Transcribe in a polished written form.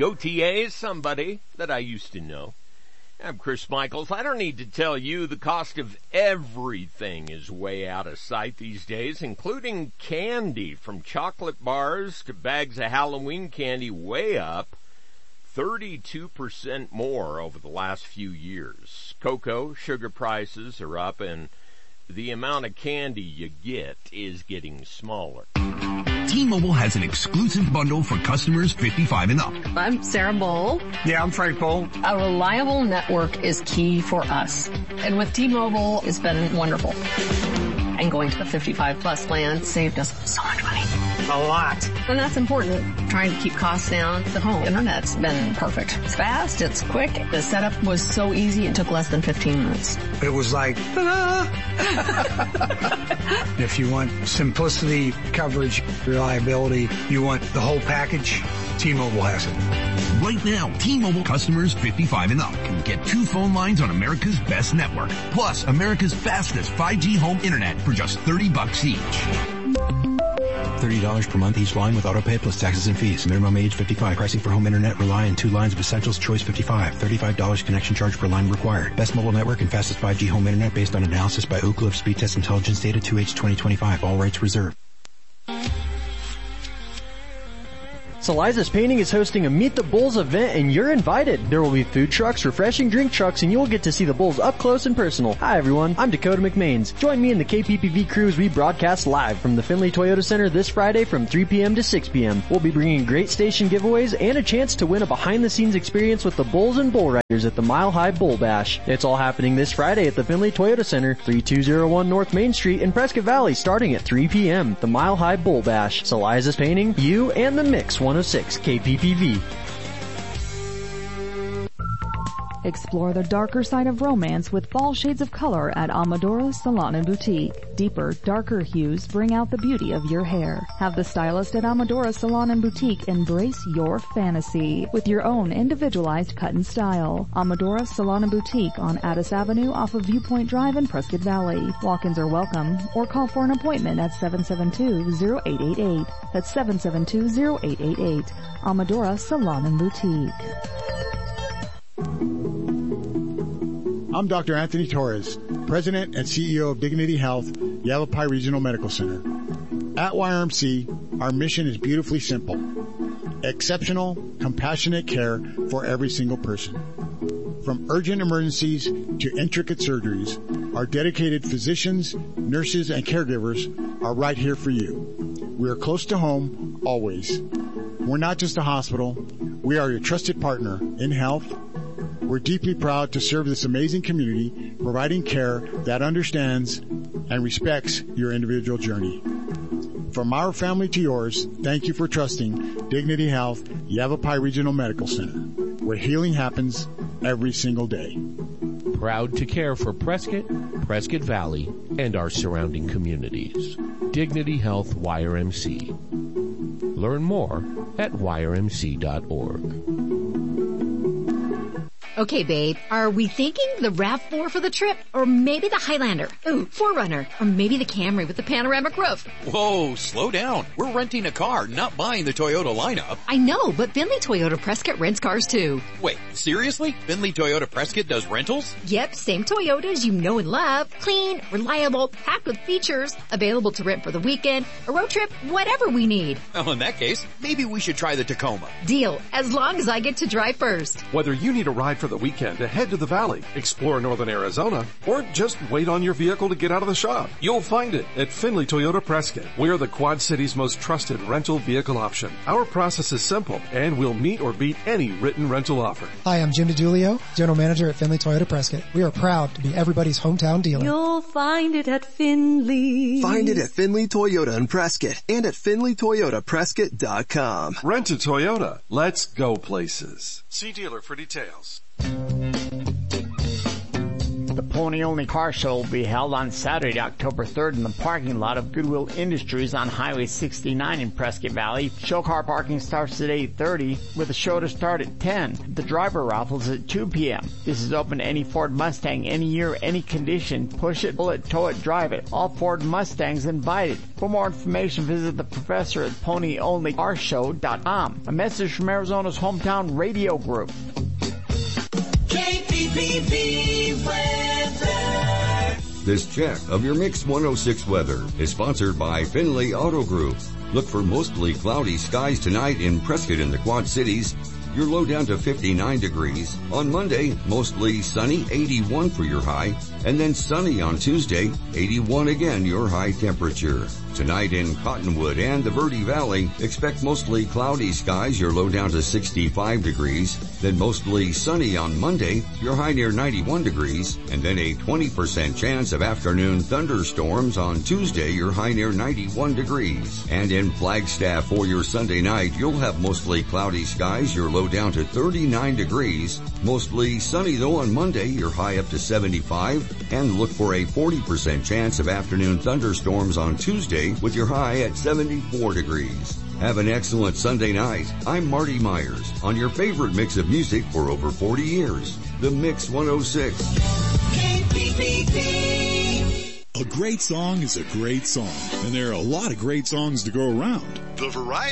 Gautier is somebody that I used to know. I'm Chris Michaels. I don't need to tell you the cost of everything is way out of sight these days, including candy, from chocolate bars to bags of Halloween candy, way up 32% more over the last few years. Cocoa, sugar prices are up, and the amount of candy you get is getting smaller. T-Mobile has an exclusive bundle for customers 55 and up. I'm Sarah Bowl. Yeah, I'm Frank Bowl. A reliable network is key for us. And with T-Mobile, it's been wonderful. And going to the 55 plus plan saved us so much money. A lot. And that's important. Trying to keep costs down. The home internet's been perfect. It's fast, it's quick. The setup was so easy, it took less than 15 minutes. It was like, If you want simplicity, coverage, reliability, you want the whole package, T-Mobile has it. Right now, T-Mobile customers 55 and up can get 2 phone lines on America's best network, plus America's fastest 5G home internet for just $30 each. $30 per month each line with autopay plus taxes and fees. Minimum age 55. Pricing for home internet rely on 2 lines of Essentials Choice 55. $35 connection charge per line required. Best mobile network and fastest 5G home internet based on analysis by Ookla of Speed Test Intelligence data 2H 2025. All rights reserved. Saliza's Painting is hosting a Meet the Bulls event, and you're invited. There will be food trucks, refreshing drink trucks, and you'll get to see the Bulls up close and personal. Hi everyone, I'm Dakota McMains. Join me and the KPPV crew as we broadcast live from the Findlay Toyota Center this Friday from 3 p.m. to 6 p.m. We'll be bringing great station giveaways and a chance to win a behind-the-scenes experience with the Bulls and Bull Riders at the Mile High Bull Bash. It's all happening this Friday at the Findlay Toyota Center, 3201 North Main Street in Prescott Valley, starting at 3 p.m. The Mile High Bull Bash. Saliza's Painting, you and the Mix 106 KPPV. Explore the darker side of romance with fall shades of color at Amadora Salon and Boutique. Deeper, darker hues bring out the beauty of your hair. Have the stylist at Amadora Salon and Boutique embrace your fantasy with your own individualized cut and style. Amadora Salon and Boutique on Addis Avenue off of Viewpoint Drive in Prescott Valley. Walk-ins are welcome or call for an appointment at 772-0888. That's 772-0888. Amadora Salon and Boutique. I'm Dr. Anthony Torres, President and CEO of Dignity Health, Yavapai Regional Medical Center. At YRMC, our mission is beautifully simple. Exceptional, compassionate care for every single person. From urgent emergencies to intricate surgeries, our dedicated physicians, nurses, and caregivers are right here for you. We are close to home, always. We're not just a hospital. We are your trusted partner in health. We're deeply proud to serve this amazing community, providing care that understands and respects your individual journey. From our family to yours, thank you for trusting Dignity Health, Yavapai Regional Medical Center, where healing happens every single day. Proud to care for Prescott, Prescott Valley, and our surrounding communities. Dignity Health YRMC. Learn more at yrmc.org. Okay, babe, are we thinking the RAV4 for the trip? Or maybe the Highlander? Ooh, 4Runner. Or maybe the Camry with the panoramic roof? Whoa, slow down. We're renting a car, not buying the Toyota lineup. I know, but Findlay Toyota Prescott rents cars too. Wait, seriously? Findlay Toyota Prescott does rentals? Yep, same Toyotas you know and love. Clean, reliable, packed with features. Available to rent for the weekend, a road trip, whatever we need. Well, in that case, maybe we should try the Tacoma. Deal, as long as I get to drive first. Whether you need a ride for the weekend to head to the valley, explore northern Arizona, or just wait on your vehicle to get out of the shop, you'll find it at Findlay Toyota Prescott. We're the Quad City's most trusted rental vehicle option. Our process is simple, and we'll meet or beat any written rental offer. Hi, I'm Jim DiGiulio, General Manager at Findlay Toyota Prescott. We are proud to be everybody's hometown dealer. You'll find it at Findlay. Find it at Findlay Toyota in Prescott and at FindlayToyotaPrescott.com. Rent a Toyota. Let's go places. See dealer for details. The Pony Only Car Show will be held on Saturday, October 3rd in the parking lot of Goodwill Industries on Highway 69 in Prescott Valley. Show car parking starts at 8:30 with the show to start at 10. The driver raffle is at 2 p.m. This is open to any Ford Mustang, any year, any condition. Push it, pull it, tow it, drive it. All Ford Mustangs invited. For more information, visit the professor at PonyOnlyCarShow.com. A message from Arizona's hometown radio group. KPPV weather. This check of your Mix 106 weather is sponsored by Finley Auto Group. Look for mostly cloudy skies tonight in Prescott and the Quad Cities. Your low down to 59 degrees. On Monday, mostly sunny, 81 for your high. And then sunny on Tuesday, 81 again your high temperature. Tonight in Cottonwood and the Verde Valley, expect mostly cloudy skies, your low down to 65 degrees. Then mostly sunny on Monday, your high near 91 degrees. And then a 20% chance of afternoon thunderstorms on Tuesday, your high near 91 degrees. And in Flagstaff for your Sunday night, you'll have mostly cloudy skies, your low down to 39 degrees. Mostly sunny though on Monday, your high up to 75. And look for a 40% chance of afternoon thunderstorms on Tuesday with your high at 74 degrees. Have an excellent Sunday night. I'm Marty Myers on your favorite mix of music for over 40 years. The Mix 106. A great song is a great song, and there are a lot of great songs to go around. The variety